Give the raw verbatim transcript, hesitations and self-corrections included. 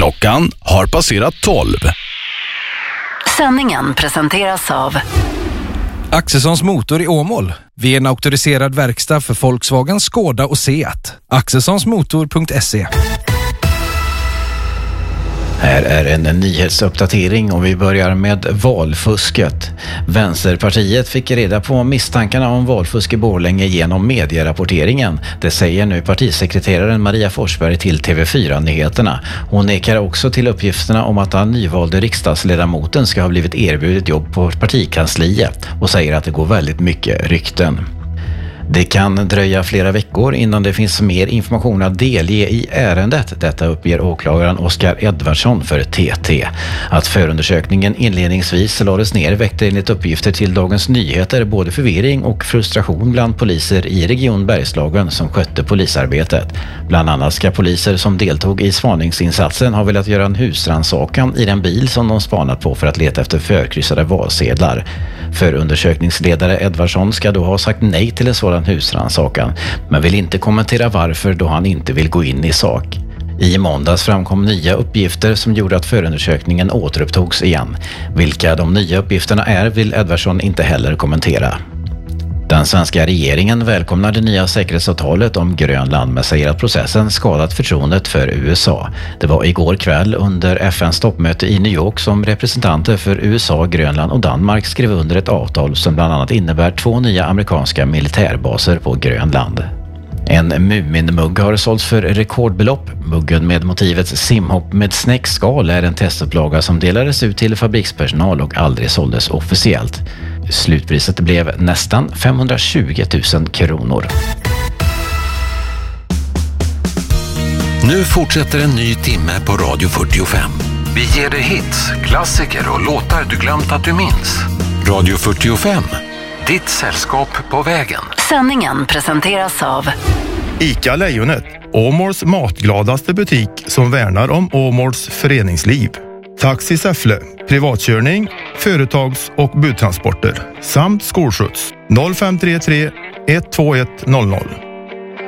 Klockan har passerat tolv. Sändningen presenteras av Axelssons Motor i Åmål. Vi är en auktoriserad verkstad för Volkswagen, Skoda och Seat. axelssonsmotor punkt se. Här är en nyhetsuppdatering och vi börjar med valfusket. Vänsterpartiet fick reda på misstankarna om valfusk i Borlänge genom medierapporteringen. Det säger nu partisekreteraren Maria Forsberg till T V fyra-nyheterna. Hon nekar också till uppgifterna om att den nyvalde riksdagsledamoten ska ha blivit erbjudet jobb på partikansliet och säger att det går väldigt mycket rykten. Det kan dröja flera veckor innan det finns mer information att delge i ärendet. Detta uppger åklagaren Oskar Edvardsson för T T. Att förundersökningen inledningsvis lades ner väckte enligt uppgifter till Dagens Nyheter både förvirring och frustration bland poliser i Region Bergslagen som skötte polisarbetet. Bland annat ska poliser som deltog i spaningsinsatsen ha velat göra en husrannsakan i den bil som de spanat på för att leta efter förkryssade valsedlar. Förundersökningsledare Edvardsson ska då ha sagt nej till en sådan husrannsakan, men vill inte kommentera varför då han inte vill gå in i sak. I måndags framkom nya uppgifter som gjorde att förundersökningen återupptogs igen. Vilka de nya uppgifterna är vill Edvardsson inte heller kommentera. Den svenska regeringen välkomnar det nya säkerhetsavtalet om Grönland men säger att processen skadat förtroendet för U S A. Det var igår kväll under F N:s toppmöte i New York som representanter för U S A, Grönland och Danmark skrev under ett avtal som bland annat innebär två nya amerikanska militärbaser på Grönland. En Mumin-mugg har sålts för rekordbelopp. Muggen med motivet simhopp med snäckskal är en testupplaga som delades ut till fabrikspersonal och aldrig såldes officiellt. Slutpriset blev nästan femhundratjugo tusen kronor. Nu fortsätter en ny timme på Radio fyrtiofem. Vi ger dig hits, klassiker och låtar du glömt att du minns. Radio fyrtiofem. Ditt sällskap på vägen. Sändningen presenteras av ICA Lejonet, Åmåls matgladaste butik som värnar om Åmåls föreningsliv. Taxi Säffle, privatkörning, företags- och budtransporter samt skolskjuts noll fem tre tre ett två ett noll noll.